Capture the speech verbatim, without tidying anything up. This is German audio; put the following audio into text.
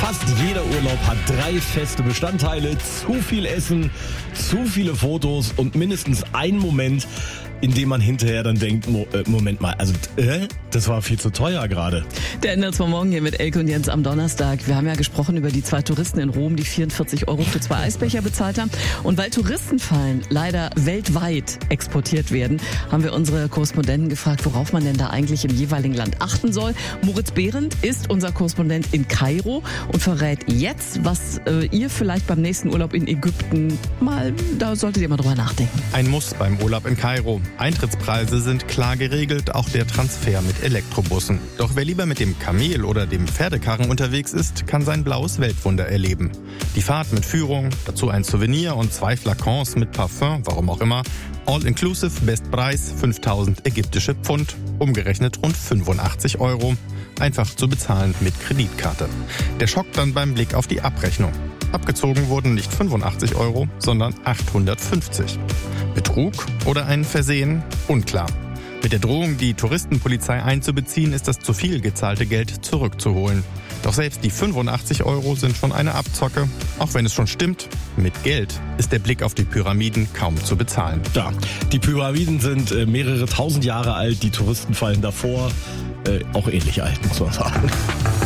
Fast jeder Urlaub hat drei feste Bestandteile. Zu viel Essen, zu viele Fotos und mindestens ein Moment, in dem man hinterher dann denkt, Mo- äh, Moment mal, also äh, das war viel zu teuer gerade. Der Ende zum Morgen hier mit Elke und Jens am Donnerstag. Wir haben ja gesprochen über die zwei Touristen in Rom, die vierundvierzig Euro für zwei Eisbecher bezahlt haben. Und weil Touristenfallen leider weltweit exportiert werden, haben wir unsere Korrespondenten gefragt, worauf man denn da eigentlich im jeweiligen Land achten soll. Moritz Behrendt ist unser Korrespondent in Kairo und verrät jetzt, was äh, ihr vielleicht beim nächsten Urlaub in Ägypten mal, da solltet ihr mal drüber nachdenken. Ein Muss beim Urlaub in Kairo. Eintrittspreise sind klar geregelt, auch der Transfer mit Elektrobussen. Doch wer lieber mit dem Kamel oder dem Pferdekarren unterwegs ist, kann sein blaues Weltwunder erleben. Die Fahrt mit Führung, dazu ein Souvenir und zwei Flakons mit Parfum, warum auch immer. All-inclusive, Bestpreis fünftausend ägyptische Pfund, umgerechnet rund fünfundachtzig Euro. Einfach zu bezahlen mit Kreditkarte. Der Schock dann beim Blick auf die Abrechnung. Abgezogen wurden nicht fünfundachtzig Euro, sondern achthundertfünfzig. Betrug oder ein Versehen? Unklar. Mit der Drohung, die Touristenpolizei einzubeziehen, ist das zu viel gezahlte Geld zurückzuholen. Doch selbst die fünfundachtzig Euro sind schon eine Abzocke. Auch wenn es schon stimmt, mit Geld ist der Blick auf die Pyramiden kaum zu bezahlen. Ja, die Pyramiden sind äh, mehrere tausend Jahre alt, die Touristenfallen davor äh, auch ähnlich alt, muss man sagen.